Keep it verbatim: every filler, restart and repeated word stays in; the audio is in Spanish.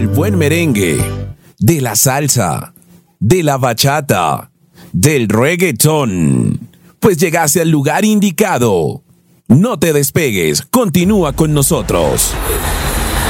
del buen merengue, de la salsa, de la bachata, del reggaetón. Pues llegaste al lugar indicado. No te despegues, continúa con nosotros.